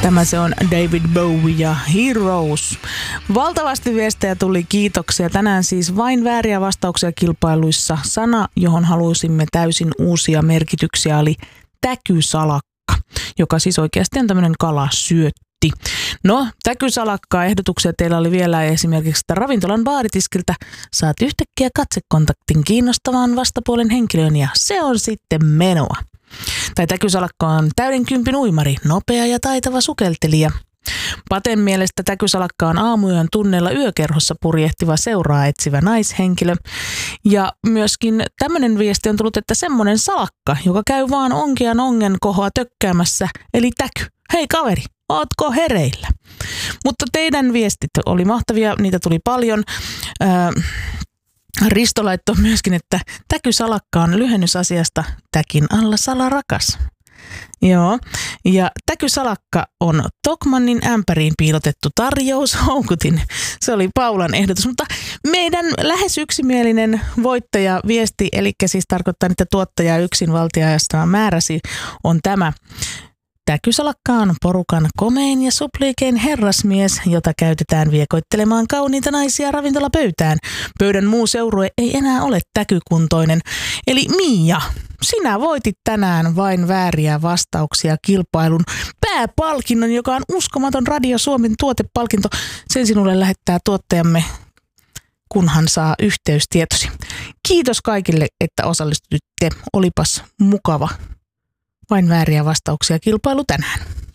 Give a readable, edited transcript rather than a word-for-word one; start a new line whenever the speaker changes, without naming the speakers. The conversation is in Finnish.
Tämä se on David Bowie ja Heroes. Valtavasti viestejä tuli, kiitoksia. Tänään siis vain vääriä vastauksia kilpailuissa. Sana, johon halusimme täysin uusia merkityksiä, oli täkysalakka, joka siis oikeasti on tämmöinen kalasyötti. No, täkysalakkaa ehdotuksia teillä oli vielä esimerkiksi, että ravintolan baaritiskiltä saat yhtäkkiä katsekontaktin kiinnostavaan vastapuolen henkilöön ja se on sitten menoa. Tai täkysalakka on täyden kympin uimari, nopea ja taitava sukeltelija. Paten mielestä täkysalakka on aamuyön tunneilla yökerhossa purjehtiva seuraa etsivä naishenkilö. Ja myöskin tämmöinen viesti on tullut, että semmoinen salakka, joka käy vaan onkian ongen kohoa tökkäämässä, eli täky. Hei kaveri, ootko hereillä? Mutta teidän viestit oli mahtavia, niitä tuli paljon. Risto laittoi myöskin, että täkysalakka on lyhennys asiasta täkin alla salarakas. Joo, ja täkysalakka on Tokmannin ämpäriin piilotettu tarjoushoukutin. Se oli Paulan ehdotus, mutta meidän lähes yksimielinen voittajaviesti, eli siis tarkoittaa, että tuottaja yksinvaltiajasta määräsi, on tämä. Täkysalakka on porukan komein ja supliikein herrasmies, jota käytetään viekoittelemaan kauniita naisia ravintolapöytään. Pöydän muu seurue ei enää ole täkykuntoinen. Eli Miia, sinä voitit tänään vain vääriä vastauksia kilpailun pääpalkinnon, joka on uskomaton Radio Suomen tuotepalkinto. Sen sinulle lähettää tuottajamme, kunhan saa yhteystietosi. Kiitos kaikille, että osallistuitte. Olipas mukava. Vain vääriä vastauksia kilpailu tänään.